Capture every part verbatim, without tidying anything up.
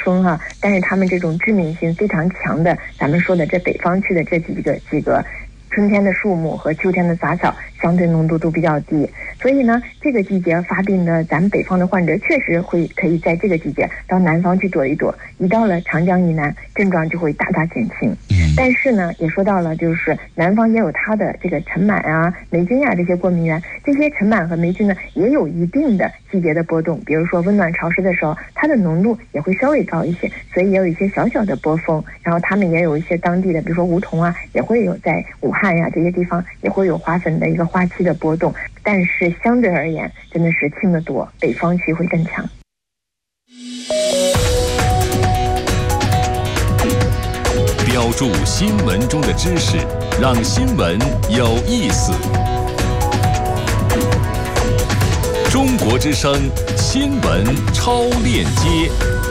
风哈、啊，但是它们这种致敏性非常强的，咱们说的这北方区的这几个几个春天的树木和秋天的杂草相对浓度都比较低，所以呢，这个季节发病的咱们北方的患者确实会可以在这个季节到南方去躲一躲，一到了长江以南，症状就会大大减轻。但是呢，也说到了，就是南方也有它的这个尘螨啊、霉菌啊这些过敏源，这些尘螨和霉菌呢也有一定的季节的波动，比如说温暖潮湿的时候，它的浓度也会稍微高一些，所以也有一些小小的波峰。然后他们也有一些当地的，比如说梧桐啊，也会有在武汉呀、啊、这些地方也会有花粉的一个花期的波动，但是相对而言真的是轻得多，北方区会更强。 标注新闻中的知识，让新闻有意思。中国之声新闻超链接，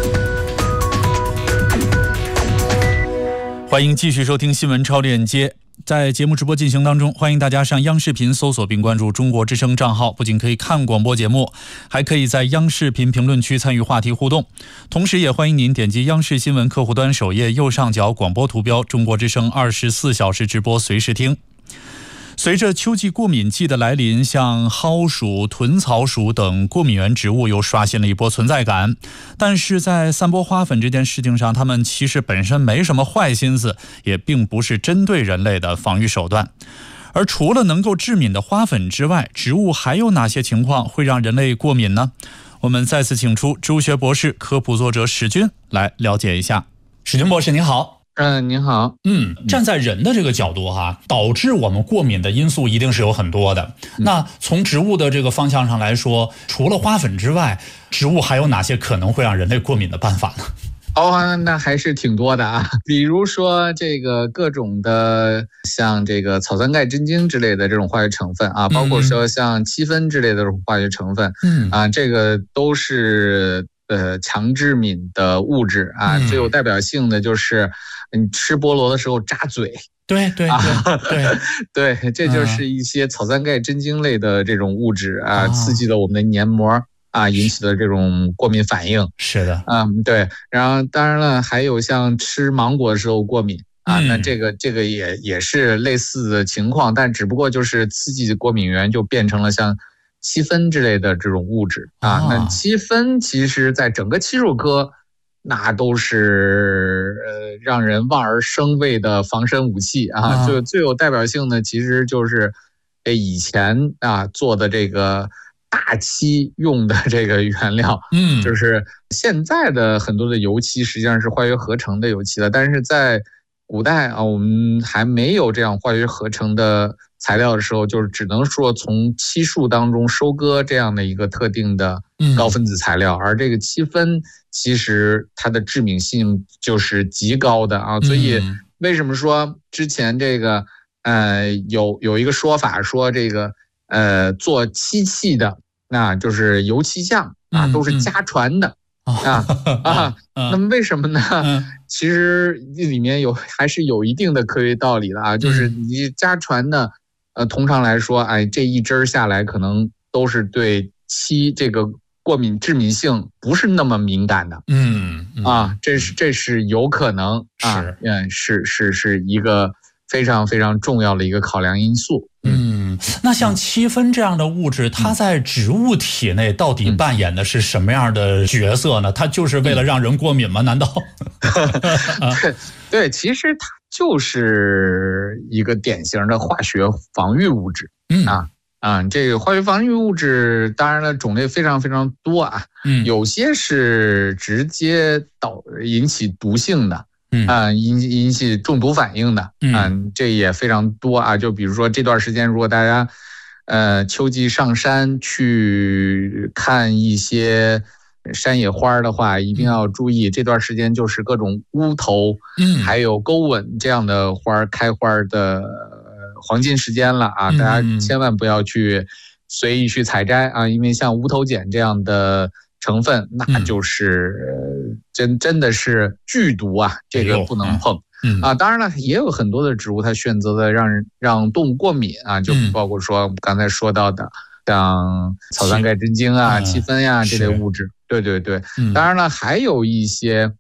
欢迎继续收听新闻超链接。在节目直播进行当中，欢迎大家上央视频搜索并关注中国之声账号，不仅可以看广播节目，还可以在央视频评论区参与话题互动。同时也欢迎您点击央视新闻客户端首页右上角广播图标，中国之声二十四小时直播随时听。随着秋季过敏季的来临，像蒿属、豚草属等过敏源植物又刷新了一波存在感。但是在散播花粉这件事情上，它们其实本身没什么坏心思，也并不是针对人类的防御手段。而除了能够致敏的花粉之外，植物还有哪些情况会让人类过敏呢？我们再次请出植物学博士、科普作者史军来了解一下。史军博士您好。 嗯，您好。 嗯，站在人的这个角度哈，导致我们过敏的因素一定是有很多的。那从植物的这个方向上来说，除了花粉之外，植物还有哪些可能会让人类过敏的办法呢？ 哦，那还是挺多的啊。比如说这个各种的，像这个草酸钙真精之类的这种化学成分啊，包括说像七酚之类的这种化学成分，嗯啊，这个都是呃强致敏的物质啊。最有代表性的就是你吃菠萝的时候扎嘴。 对对对对对，这就是一些草酸钙真精类的这种物质啊，刺激了我们的黏膜。啊，引起的这种过敏反应。 是的， 嗯，对。然后当然了，还有像吃芒果的时候过敏啊，嗯、那这个这个也也是类似的情况，但只不过就是刺激的过敏源就变成了像七酚之类的这种物质啊。啊那七酚其实在整个漆树科，那都是呃让人望而生畏的防身武器啊。就、啊、最有代表性的其实就是诶以前啊做的这个。大漆用的这个原料，嗯，就是现在的很多的油漆实际上是化学合成的油漆了，但是在古代啊，我们还没有这样化学合成的材料的时候，就是只能说从漆树当中收割这样的一个特定的高分子材料，嗯、而这个七酚其实它的致敏性就是极高的啊，所以为什么说之前这个呃有有一个说法说这个。呃，做漆器的，那就是油漆匠啊，都是家传的、嗯嗯、啊啊。那么为什么呢？嗯、其实里面有还是有一定的科学道理的啊，就是你家传的，呃，通常来说，哎，这一针下来可能都是对漆这个过敏致敏性不是那么敏感的。嗯, 嗯啊，这是这是有可能啊，是嗯是是是一个非常非常重要的一个考量因素。 嗯，那像七酚这样的物质，它在植物体内到底扮演的是什么样的角色呢？它就是为了让人过敏吗？难道？ 对对，其实它就是一个典型的化学防御物质。嗯啊啊，这个化学防御物质当然了，种类非常非常多啊。嗯，有些是直接导引起毒性的。嗯啊，引引起中毒反应的，嗯、啊，这也非常多啊。就比如说这段时间，如果大家呃秋季上山去看一些山野花的话，一定要注意这段时间就是各种乌头，嗯，还有钩吻这样的花开花的黄金时间了啊！大家千万不要去随意去采摘啊，因为像乌头碱这样的。成分那就是真真的是剧毒啊，这个不能碰、嗯、啊。当然了，也有很多的植物它选择的让人让动物过敏啊，就包括说我们刚才说到的、嗯、像草酸钙真精啊、七酚呀、啊、这类物质。对对对，当然了，还有一些